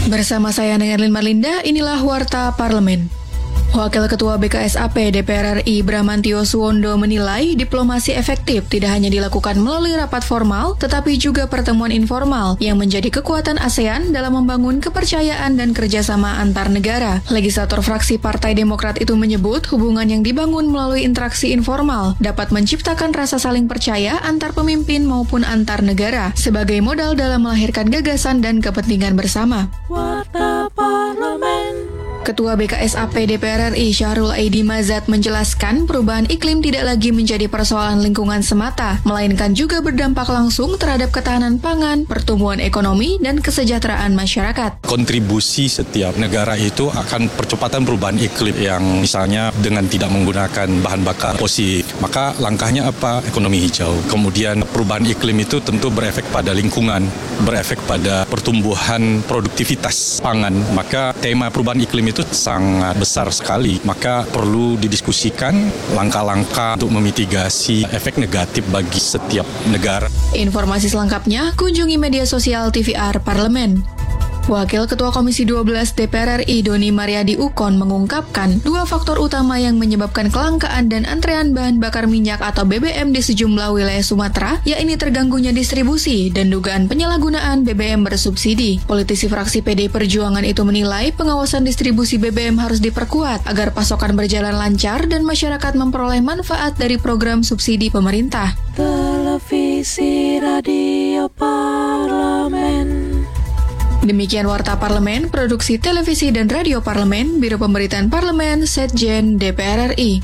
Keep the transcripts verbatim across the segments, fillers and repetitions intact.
Bersama saya Nengerlin Marlinda, inilah Warta Parlemen. Wakil Ketua B K S A P D P R R I Bramantio Suwondo menilai diplomasi efektif tidak hanya dilakukan melalui rapat formal, tetapi juga pertemuan informal yang menjadi kekuatan ASEAN dalam membangun kepercayaan dan kerjasama antar negara. Legislator fraksi Partai Demokrat itu menyebut hubungan yang dibangun melalui interaksi informal dapat menciptakan rasa saling percaya antar pemimpin maupun antar negara sebagai modal dalam melahirkan gagasan dan kepentingan bersama. Warta Parlemen. Ketua B K S A P D P R R I Syahrul Aidi Mazat menjelaskan perubahan iklim tidak lagi menjadi persoalan lingkungan semata, melainkan juga berdampak langsung terhadap ketahanan pangan, pertumbuhan ekonomi, dan kesejahteraan masyarakat. Kontribusi setiap negara itu akan percepatan perubahan iklim yang misalnya dengan tidak menggunakan bahan bakar fosil. Maka langkahnya apa? Ekonomi hijau. Kemudian perubahan iklim itu tentu berefek pada lingkungan, berefek pada pertumbuhan produktivitas pangan. Maka tema perubahan iklim itu itu sangat besar sekali, maka perlu didiskusikan langkah-langkah untuk memitigasi efek negatif bagi setiap negara. Informasi selengkapnya kunjungi media sosial T V R Parlemen. Wakil Ketua Komisi dua belas D P R R I Doni Mariadi Ukon mengungkapkan dua faktor utama yang menyebabkan kelangkaan dan antrean bahan bakar minyak atau B B M di sejumlah wilayah Sumatera, yakni terganggunya distribusi dan dugaan penyalahgunaan B B M bersubsidi. Politisi fraksi P D I Perjuangan itu menilai pengawasan distribusi B B M harus diperkuat agar pasokan berjalan lancar dan masyarakat memperoleh manfaat dari program subsidi pemerintah. Televisi Radio Parlemen. Demikian Warta Parlemen, Produksi Televisi dan Radio Parlemen, Biro Pemberitaan Parlemen, Setjen D P R R I.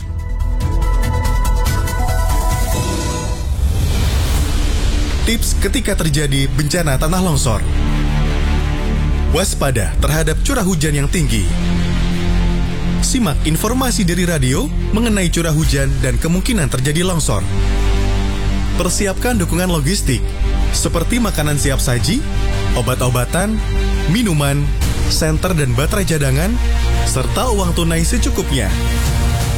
Tips ketika terjadi bencana tanah longsor. Waspada terhadap curah hujan yang tinggi. Simak informasi dari radio mengenai curah hujan dan kemungkinan terjadi longsor. Persiapkan dukungan logistik, seperti makanan siap saji, obat-obatan, minuman, senter dan baterai cadangan, serta uang tunai secukupnya.